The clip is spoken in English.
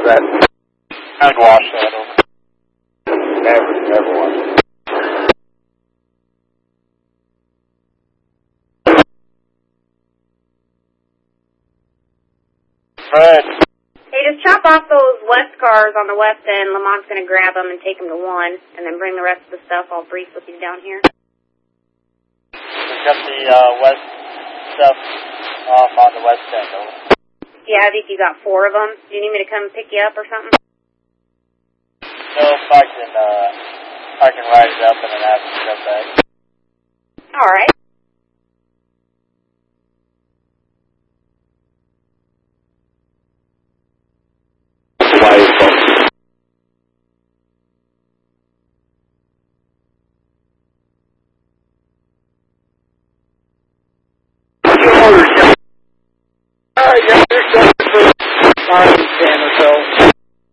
that? I'd wash that over. Never watch it. Fred. Hey, just chop off those west cars on the west end. Lamont's going to grab them and take them to one, and then bring the rest of the stuff. I'll brief with you down here. We've got the west stuff off on the west end, over. Yeah, I think you got 4 of them. Do you need me to come pick you up or something? So if I can ride it up and then have to come back. All right. Yeah, there's something for 5 to 10 or so.